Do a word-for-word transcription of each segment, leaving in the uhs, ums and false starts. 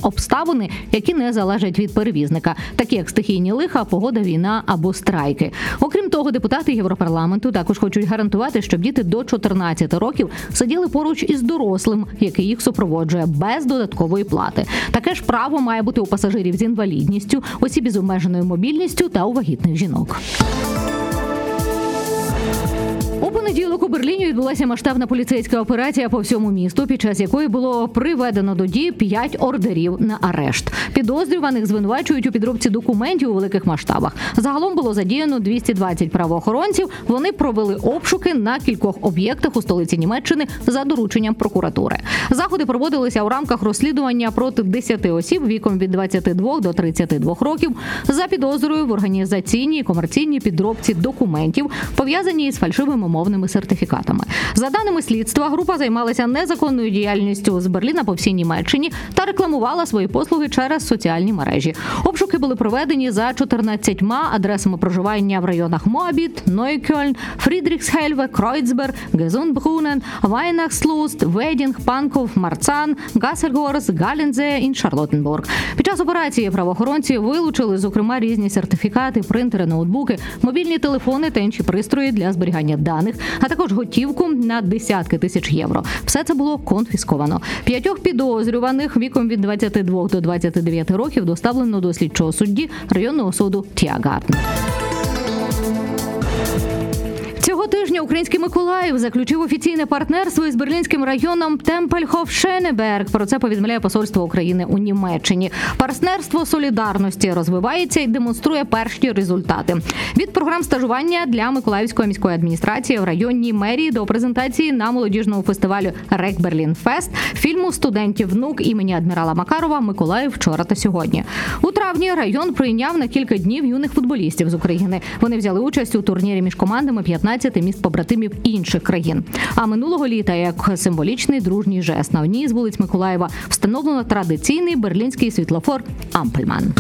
обставини, які не залежать від перевізника, такі як стихійні лиха, погода, війна або страйки. Окрім того, депутати Європарламенту також хочуть гарантувати, щоб діти до чотирнадцяти років сиділи поруч із дорослим, який їх супроводжує, без додаткової плати. Таке ж право має бути у пасажирів з інвалідністю, осіб із обмеженою мобільністю та у вагітних жінок. У понеділок у Берліні відбулася масштабна поліцейська операція по всьому місту, під час якої було приведено до дії п'ять ордерів на арешт. Підозрюваних звинувачують у підробці документів у великих масштабах. Загалом було задіяно двісті двадцять правоохоронців. Вони провели обшуки на кількох об'єктах у столиці Німеччини за дорученням прокуратури. Заходи проводилися у рамках розслідування проти десяти осіб віком від двадцяти двох до тридцяти двох років за підозрою в організаційній і комерційній підробці документів, пов'язані із фальшивими мовними сертифікатами. За даними слідства, група займалася незаконною діяльністю з Берліна по всій Німеччині та рекламувала свої послуги через соціальні мережі. Обшуки були проведені за чотирнадцятьма адресами проживання в районах Моабіт, Нойкёльн, Фрідріхсхельве, Кройцберг, Гезундбрунен, Вайнахслуст, Ведінг, Панков, Марцан, Гассельгорс, Галінзе і Шарлоттенбург. Під час операції правоохоронці вилучили, зокрема, різні сертифікати, принтери, ноутбуки, мобільні телефони та інші пристрої для зберігання даних, а також готівку на десятки тисяч євро. Все це було конфісковано. П'ятьох підозрюваних віком від двадцяти двох до двадцяти дев'яти років доставлено до слідчого судді районного суду Тіагартен. Цього тижня український Миколаїв заключив офіційне партнерство із берлінським районом Темпельхоф-Шенеберг. Про це повідомляє посольство України у Німеччині. Партнерство солідарності розвивається і демонструє перші результати. Від програм стажування для Миколаївської міської адміністрації в районній мерії до презентації на молодіжному фестивалю Рек Берлін Фест, фільму «Студентів внук» імені адмірала Макарова «Миколаїв вчора та сьогодні». У травні район прийняв на кілька днів юних футболістів з України. Вони взяли участь у турнірі між командами п'ятнадцяти міст-побратимів інших країн. А минулого літа, як символічний дружній жест, на одній з вулиць Миколаєва встановлено традиційний берлінський світлофор «Ампельман».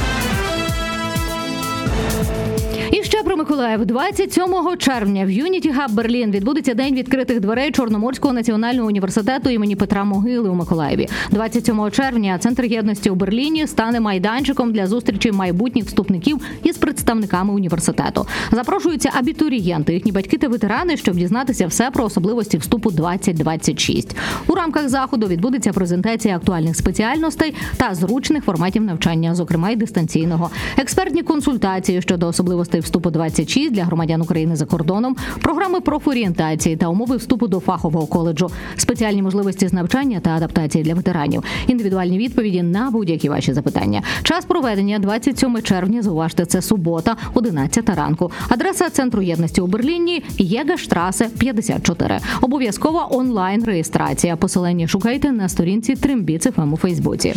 І ще про Миколаїв. двадцять сьомого червня в Unity Hub Берлін відбудеться День відкритих дверей Чорноморського національного університету імені Петра Могили у Миколаєві. двадцять сьомого червня Центр єдності у Берліні стане майданчиком для зустрічі майбутніх вступників із представниками університету. Запрошуються абітурієнти, їхні батьки та ветерани, щоб дізнатися все про особливості вступу двадцять двадцять шість. У рамках заходу відбудеться презентація актуальних спеціальностей та зручних форматів навчання, зокрема й дистанційного. Експертні консультації щодо особливостей вступу двадцять шість для громадян України за кордоном, програми профорієнтації та умови вступу до фахового коледжу, спеціальні можливості з навчання та адаптації для ветеранів, індивідуальні відповіді на будь-які ваші запитання. Час проведення двадцять сьомого червня, зауважте, це субота, одинадцята ранку. Адреса Центру єдності у Берліні – Єгерштрасе, п'ятдесят чотири. Обов'язкова онлайн-реєстрація. Посилання шукайте на сторінці Трембіц еф ем у Фейсбуці.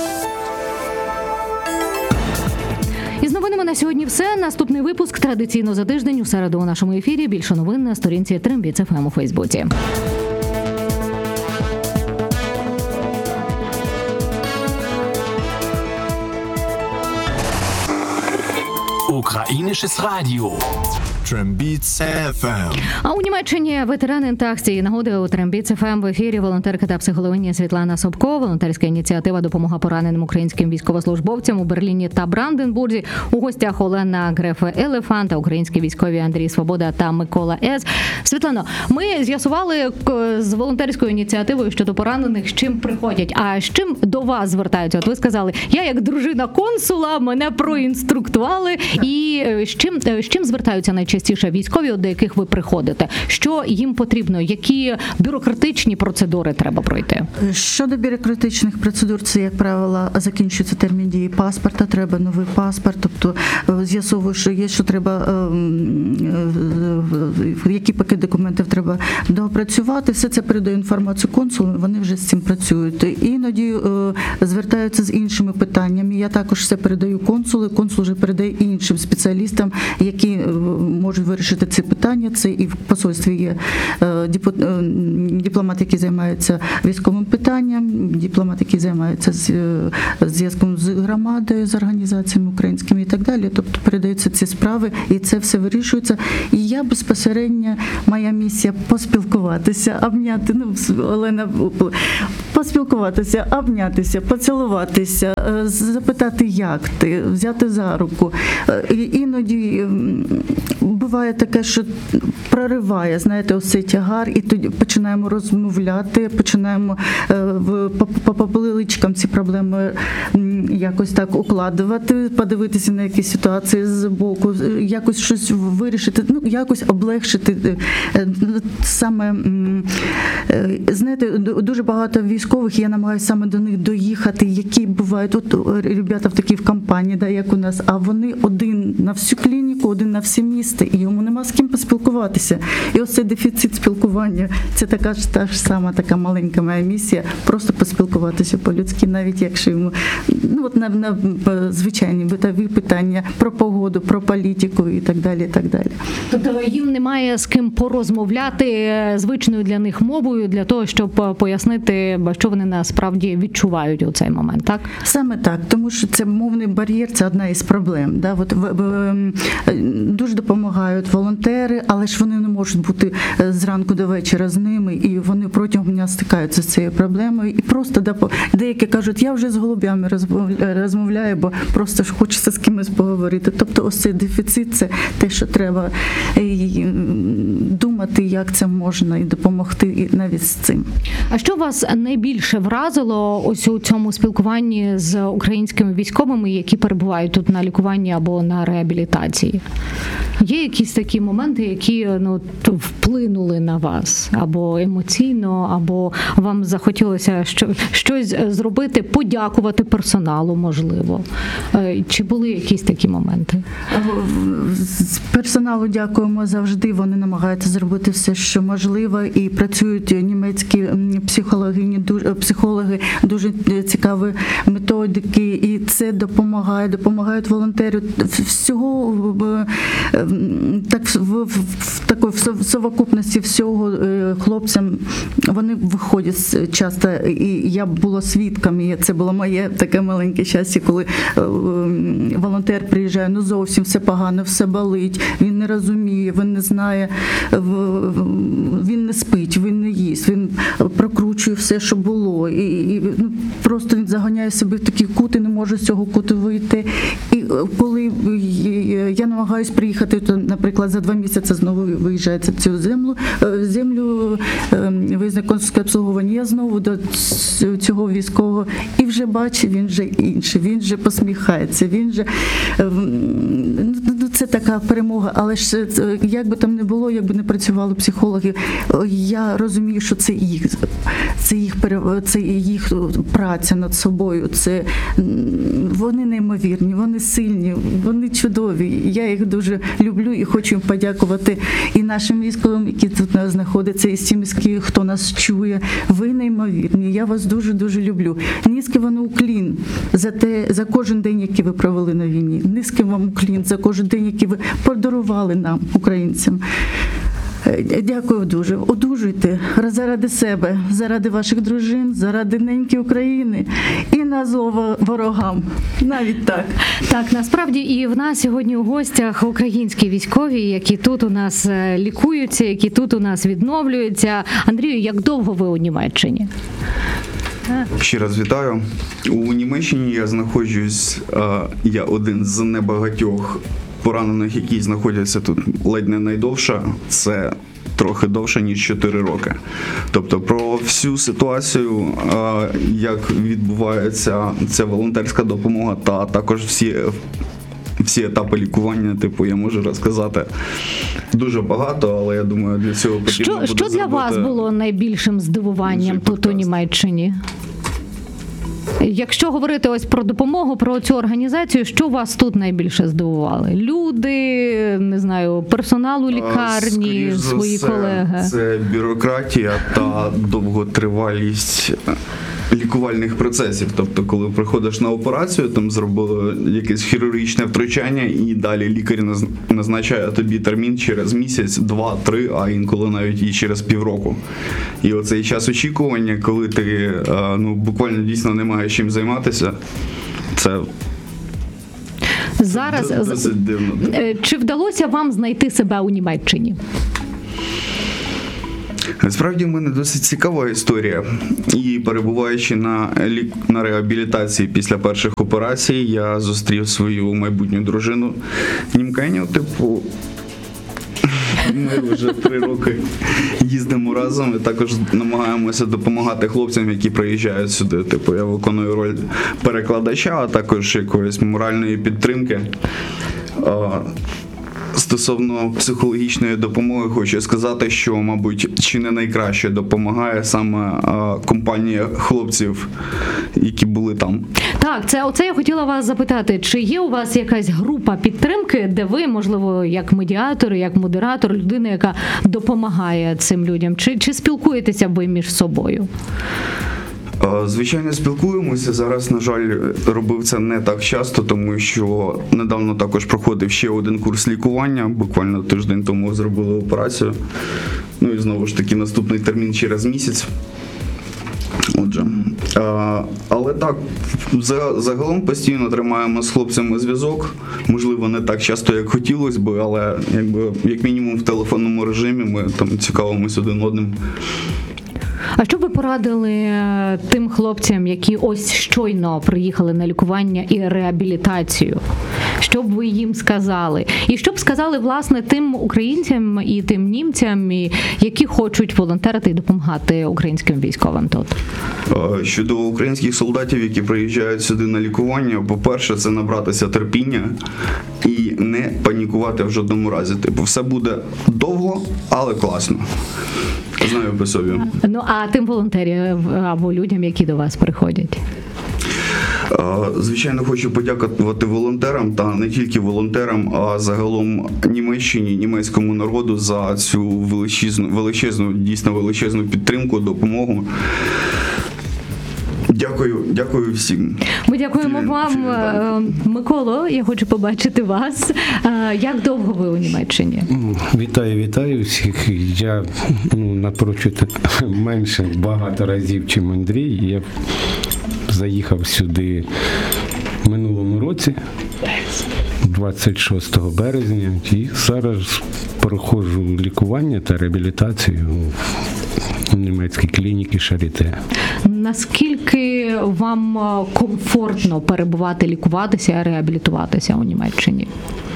Із новинами на сьогодні все. Наступний випуск традиційно за тиждень у середу у нашому ефірі. Більше новин на сторінці Трембіц еф ем у Фейсбуці. Українське радіо. Трембіц еф ем. А у Німеччині ветерани та акції нагоди у Трембіц еф ем в ефірі волонтерка та психологиня Світлана Собко. Волонтерська ініціатива «Допомога пораненим українським військовослужбовцям» у Берліні та Бранденбурзі. У гостях Олена Грефе-Елефант та українські військові Андрій Свобода та Микола Ес. Світлано, ми з'ясували з волонтерською ініціативою щодо поранених, з чим приходять. А з чим до вас звертаються? От ви сказали, я як дружина консула, мене проінструктували. І з чим, з чим звертаються найчастіше? Частіше військові, до яких ви приходите, що їм потрібно, які бюрократичні процедури треба пройти? Щодо бюрократичних процедур, це, як правило, закінчується термін дії паспорта, треба новий паспорт, тобто з'ясовуєш, що є, що треба, які пакет документів треба доопрацювати, все це передає інформацію консулу, вони вже з цим працюють. Іноді звертаються з іншими питаннями, я також все передаю консулу, консул вже передає іншим спеціалістам, які можуть вирішити ці питання. Це і в посольстві є дипломат, який займається військовим питанням, дипломат, який займається зв'язком з громадою, з організаціями українськими і так далі. Тобто передаються ці справи, і це все вирішується. І я безпосередньо, моя місія поспілкуватися, обняти, ну, Олена, поспілкуватися, обнятися, поцілуватися, запитати, як ти, взяти за руку. І іноді буває таке, що прориває, знаєте, ось цей тягар, і тоді починаємо розмовляти, починаємо по поплиличкам ці проблеми якось так укладувати, подивитися на якісь ситуації з боку, якось щось вирішити, ну, якось облегшити. Саме, знаєте, дуже багато військових, я намагаюся саме до них доїхати, які бувають, от ребята в такій в компанії, да, як у нас, а вони один на всю клініку, один на всі міста, і йому нема з ким поспілкуватися. І ось цей дефіцит спілкування, це така ж та ж сама така маленька моя місія, просто поспілкуватися по-людськи, навіть якщо йому, ну, от на, на звичайні битові питання про погоду, про політику і так далі, і так далі. Тобто їм немає з ким порозмовляти звичною для них мовою, для того, щоб пояснити, що вони насправді відчувають у цей момент, так? Саме так, тому що це мовний бар'єр, це одна із проблем. Да? От, в, в, дуже допомагають волонтери, але ж вони не можуть бути зранку до вечора з ними, і вони протягом дня стикаються з цією проблемою. І просто деякі кажуть, я вже з голубями розмовляю, бо просто ж хочеться з кимось поговорити. Тобто ось цей дефіцит, це те, що треба думати, як це можна, і допомогти і навіть з цим. А що вас найбільше вразило ось у цьому спілкуванні з українськими військовими, які перебувають тут на лікуванні або на реабілітації? Є якісь такі моменти, які, ну, вплинули на вас або емоційно, або вам захотілося щось зробити, подякувати персоналу, можливо? Чи були якісь такі моменти? З персоналу дякуємо завжди. Вони намагаються зробити все, що можливо, і працюють німецькі психологині, психологи, дуже цікаві методики, і це допомагає, допомагають волонтери. Всього так в, в, в такої в совокупності всього хлопцям вони виходять часто, і я була свідком, і це було моє таке маленьке щастя, коли волонтер приїжджає, ну зовсім все погано, все болить, він не розуміє, він не знає, він не спить, він не їсть, він прокручує все, що було, і, і ну, просто він заганяє себе в такий кут і не може з цього куту вийти. І коли я намагаюся приїхати, то, наприклад, за два місяці знову виїжджається в цю землю, землю виїзне консульське обслуговування, я знову до цього військового, і вже бачу, він вже інший, він вже посміхається, він вже, ну, це така перемога, але ж як би там не було, як би не працювали психологи, я розумію, що це їх, це їх, це їх праця над собою, це вони неймовірні, вони сильні, вони чудові, я їх дуже люблю і хочу їм подякувати і нашим військовим, які тут знаходяться, і всім, хто нас чує. Ви неймовірні, я вас дуже-дуже люблю. Низький вам уклін за те, за кожен день, який ви провели на війні. Низький вам уклін за кожен день, який ви подарували нам, українцям. Дякую дуже. Одужуйте заради себе, заради ваших дружин, заради неньки України і на зло ворогам. Навіть так. Так, насправді і в нас сьогодні у гостях українські військові, які тут у нас лікуються, які тут у нас відновлюються. Андрію, як довго ви у Німеччині? Ще раз вітаю. У Німеччині я знаходжусь, я один з небагатьох поранених, які знаходяться тут ледь не найдовше. Це трохи довше, ніж чотири роки. Тобто про всю ситуацію, як відбувається ця волонтерська допомога та також всі всі етапи лікування, типу, я можу розказати дуже багато, але я думаю, для цього потрібно що, буде Що для зробити вас було найбільшим здивуванням тут у Німеччині? Якщо говорити ось про допомогу, про цю організацію, що вас тут найбільше здивували? Люди, не знаю, персонал у лікарні, Скоріш свої за все, колеги? Це бюрократія та довготривалість лікувальних процесів. Тобто, коли приходиш на операцію, там зробили якесь хірургічне втручання, і далі лікар наз- назначає тобі термін через місяць, два, три, а інколи навіть і через півроку. І оцей час очікування, коли ти е, ну, буквально дійсно не маєш чим займатися, це Зараз д- досить дивно. Е, чи вдалося вам знайти себе у Німеччині? Насправді в мене досить цікава історія. І перебуваючи на, лік... на реабілітації після перших операцій, я зустрів свою майбутню дружину Німкеню, типу. Ми вже три роки їздимо разом і також намагаємося допомагати хлопцям, які приїжджають сюди. Типу, я виконую роль перекладача, а також якоїсь моральної підтримки. Стосовно психологічної допомоги, хочу сказати, що, мабуть, чи не найкраще допомагає саме а, компанія хлопців, які були там. Так, це оце я хотіла вас запитати. Чи є у вас якась група підтримки, де ви, можливо, як медіатор, як модератор, людина, яка допомагає цим людям? Чи, чи спілкуєтеся ви між собою? Звичайно, спілкуємося. Зараз, на жаль, робив це не так часто, тому що недавно також проходив ще один курс лікування. Буквально тиждень тому зробили операцію. Ну і знову ж таки наступний термін через місяць. Отже, а, але так, за, загалом постійно тримаємо з хлопцями зв'язок. Можливо, не так часто, як хотілося б, але якби, як мінімум в телефонному режимі ми там цікавимося один одним. А що б ви порадили тим хлопцям, які ось щойно приїхали на лікування і реабілітацію? Що б ви їм сказали? І що б сказали, власне, тим українцям і тим німцям, які хочуть волонтерити і допомагати українським військовим тут? Щодо українських солдатів, які приїжджають сюди на лікування, по-перше, це набратися терпіння і не панікувати в жодному разі. Типу, все буде довго, але класно. Знаю по собі. Ну, а тим волонтерам або людям, які до вас приходять? Звичайно, хочу подякувати волонтерам, та не тільки волонтерам, а загалом Німеччині, німецькому народу за цю величезну, величезну, дійсно величезну підтримку, допомогу. Дякую, дякую всім. Ми дякуємо Всім, вам, всім Миколо. Я хочу побачити вас. Як довго ви у Німеччині? Вітаю, вітаю всіх. Я ну, напрочуд менше багато разів, чим Андрій. Я заїхав сюди в минулому році, двадцять шостого березня, і зараз проходжу лікування та реабілітацію в німецькій клініці Шаріте. Наскільки вам комфортно перебувати, лікуватися, реабілітуватися у Німеччині?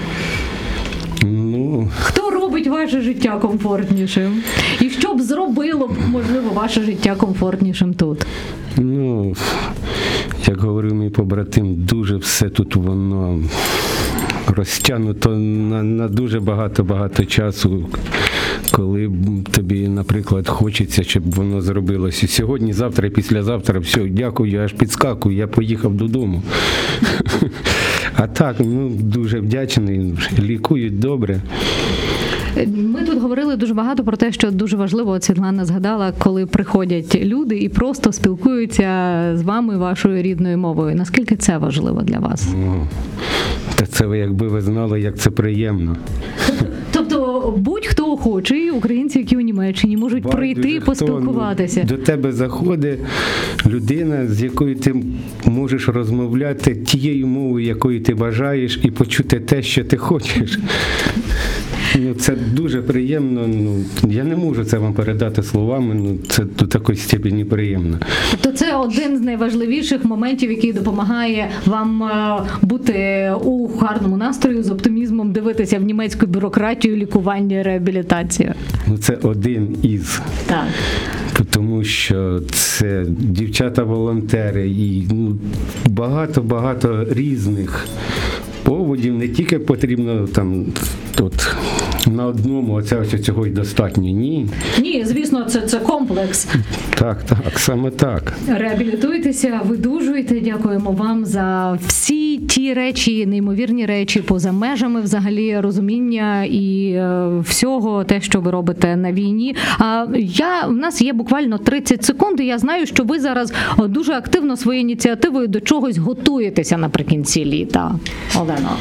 Ну, Хто робить ваше життя комфортнішим? І що б зробило б, можливо, ваше життя комфортнішим тут? ну, як говорив мій побратим, дуже все тут воно розтягнуто на, на дуже багато-багато часу, коли тобі, наприклад, хочеться, щоб воно зробилося сьогодні, завтра і післязавтра, все, дякую, я аж підскакую, я поїхав додому. А так, ну, дуже вдячний, лікують добре. Ми тут говорили дуже багато про те, що дуже важливо, от Світлана згадала, коли приходять люди і просто спілкуються з вами вашою рідною мовою. Наскільки це важливо для вас? О, та це ви, якби ви знали, як це приємно. Тобто будь-хто охочий, українці, які у Німеччині, можуть Байдуже, прийти і хто, поспілкуватися. ну, до тебе заходить людина, з якою ти можеш розмовляти тією мовою, якою ти бажаєш, і почути те, що ти хочеш. Ну, це дуже приємно. Ну, я не можу це вам передати словами, ну, це до такої степені приємно. Тобто це один з найважливіших моментів, який допомагає вам е, бути у гарному настрої, з оптимізмом дивитися в німецьку бюрократію, лікування, реабілітацію. Ну, це один із. Так. Тому що це дівчата-волонтери і ну, багато-багато різних поводів. Не тільки потрібно там тут на одному оця ось цього й достатньо. Ні. Ні, звісно, це, це комплекс. комплекс. Так, так, саме так. Реабілітуйтеся, видужуйте. Дякуємо вам за всі ті речі, неймовірні речі поза межами взагалі розуміння і е, всього те, що ви робите на війні. А я в нас є буквально тридцять секунд, і я знаю, що ви зараз дуже активно своєю ініціативою до чогось готуєтеся наприкінці літа. Олено.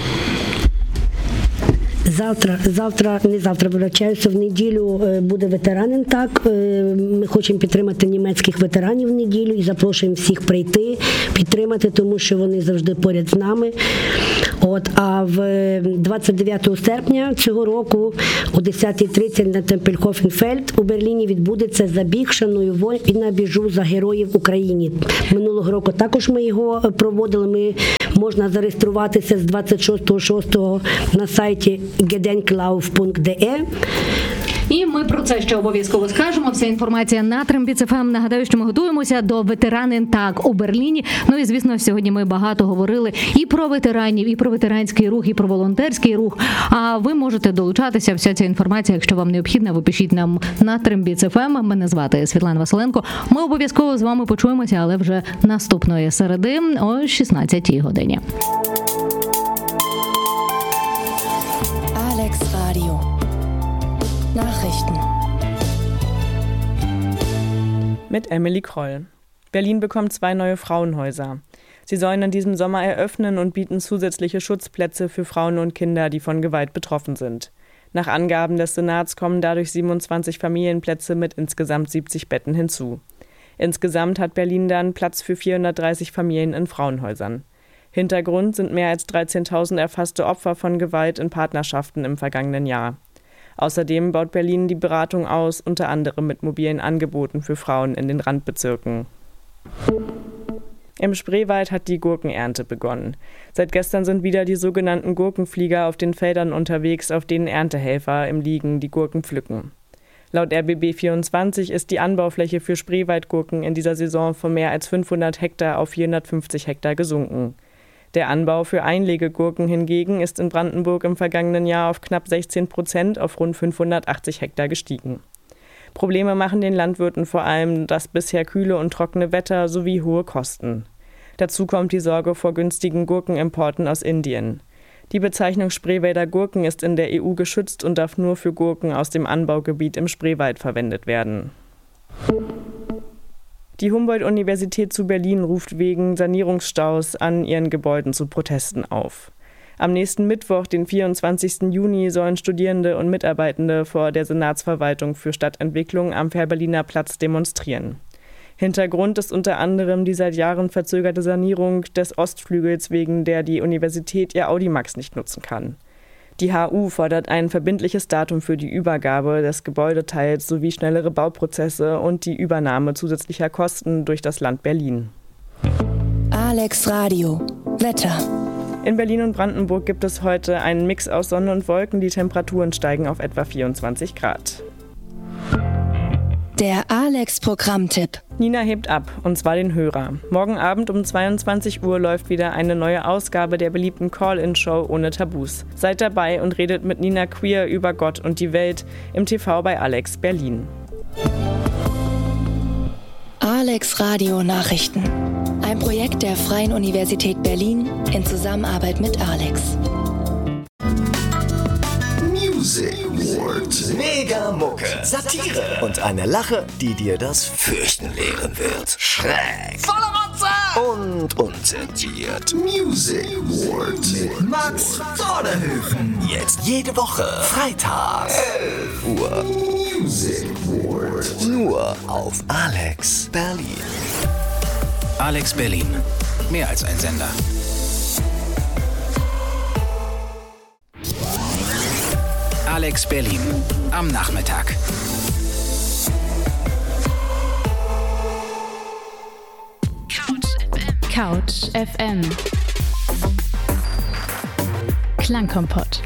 Завтра, завтра, не завтра, вибачаюся, в неділю буде ветеранин, так. Ми хочемо підтримати німецьких ветеранів в неділю і запрошуємо всіх прийти, підтримати, тому що вони завжди поряд з нами. От, а в двадцять дев'ятого серпня цього року о десята тридцять на Темпельхофенфельд у Берліні відбудеться забіг «Шаную війна, біжу за героїв Україні». Минулого року також ми його проводили. Ми можна зареєструватися з двадцять шостого шостого на сайті gedenklauf punkt de. І ми про це ще обов'язково скажемо. Вся інформація на Трембіц еф ем. Нагадаю, що ми готуємося до ветеранин так у Берліні. Ну і, звісно, сьогодні ми багато говорили і про ветеранів, і про ветеранський рух, і про волонтерський рух. А ви можете долучатися. Вся ця інформація, якщо вам необхідна, ви пишіть нам на Трембіц еф ем. Мене звати Світлана Василенко. Ми обов'язково з вами почуємося, але вже наступної середи о шістнадцятій годині. Alex Radio. Nachrichten. Mit Emily Kroll. Berlin bekommt zwei neue Frauenhäuser. Sie sollen in diesem Sommer eröffnen und bieten zusätzliche Schutzplätze für Frauen und Kinder, die von Gewalt betroffen sind. Nach Angaben des Senats kommen dadurch siebenundzwanzig Familienplätze mit insgesamt siebzig Betten hinzu. Insgesamt hat Berlin dann Platz für vierhundertdreißig Familien in Frauenhäusern. Hintergrund sind mehr als dreizehntausend erfasste Opfer von Gewalt in Partnerschaften im vergangenen Jahr. Außerdem baut Berlin die Beratung aus, unter anderem mit mobilen Angeboten für Frauen in den Randbezirken. Im Spreewald hat die Gurkenernte begonnen. Seit gestern sind wieder die sogenannten Gurkenflieger auf den Feldern unterwegs, auf denen Erntehelfer im Liegen die Gurken pflücken. Laut R B B vierundzwanzig ist die Anbaufläche für Spreewaldgurken in dieser Saison von mehr als fünfhundert Hektar auf vierhundertfünfzig Hektar gesunken. Der Anbau für Einlegegurken hingegen ist in Brandenburg im vergangenen Jahr auf knapp sechzehn Prozent auf rund fünfhundertachtzig Hektar gestiegen. Probleme machen den Landwirten vor allem das bisher kühle und trockene Wetter sowie hohe Kosten. Dazu kommt die Sorge vor günstigen Gurkenimporten aus Indien. Die Bezeichnung Spreewälder Gurken ist in der E U geschützt und darf nur für Gurken aus dem Anbaugebiet im Spreewald verwendet werden. Die Humboldt-Universität zu Berlin ruft wegen Sanierungsstaus an ihren Gebäuden zu Protesten auf. Am nächsten Mittwoch, den vierundzwanzigsten Juni, sollen Studierende und Mitarbeitende vor der Senatsverwaltung für Stadtentwicklung am Fährberliner Platz demonstrieren. Hintergrund ist unter anderem die seit Jahren verzögerte Sanierung des Ostflügels, wegen der die Universität ihr Audimax nicht nutzen kann. Die H U fordert ein verbindliches Datum für die Übergabe des Gebäudeteils sowie schnellere Bauprozesse und die Übernahme zusätzlicher Kosten durch das Land Berlin. Alex Radio. Wetter. In Berlin und Brandenburg gibt es heute einen Mix aus Sonne und Wolken. Die Temperaturen steigen auf etwa vierundzwanzig Grad. Der Alex-Programmtipp. Nina hebt ab, und zwar den Hörer. Morgen Abend um zweiundzwanzig Uhr läuft wieder eine neue Ausgabe der beliebten Call-In-Show ohne Tabus. Seid dabei und redet mit Nina queer über Gott und die Welt im T V bei Alex Berlin. Alex Radio Nachrichten. Ein Projekt der Freien Universität Berlin in Zusammenarbeit mit Alex. Music Word. Mega Mucke, Satire und eine Lache, die dir das Fürchten lehren wird. Schräg, voller Rotze und unzensiert. Music Word mit Max Vorderhöfen. Jetzt jede Woche, Freitag, elf Uhr. Music Word. Nur auf Alex Berlin. Alex Berlin. Mehr als ein Sender. Alex Berlin am Nachmittag. Couch F M. Klangkompott.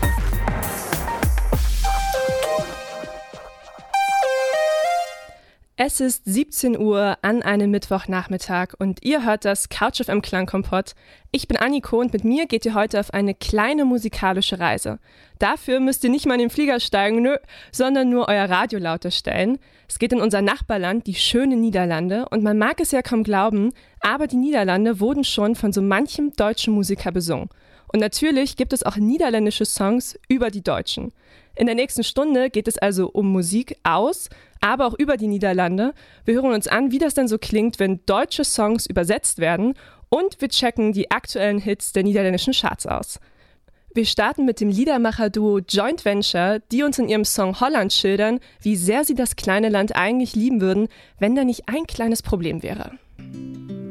Es ist siebzehn Uhr an einem Mittwochnachmittag und ihr hört das Couch F M Klangkompott. Ich bin Anniko und mit mir geht ihr heute auf eine kleine musikalische Reise. Dafür müsst ihr nicht mal in den Flieger steigen, nö, sondern nur euer Radio lauter stellen. Es geht in unser Nachbarland, die schönen Niederlande, und man mag es ja kaum glauben, aber die Niederlande wurden schon von so manchem deutschen Musiker besungen. Und natürlich gibt es auch niederländische Songs über die Deutschen. In der nächsten Stunde geht es also um Musik aus, aber auch über die Niederlande. Wir hören uns an, wie das denn so klingt, wenn deutsche Songs übersetzt werden, und wir checken die aktuellen Hits der niederländischen Charts aus. Wir starten mit dem Liedermacher-Duo Joint Venture, die uns in ihrem Song Holland schildern, wie sehr sie das kleine Land eigentlich lieben würden, wenn da nicht ein kleines Problem wäre.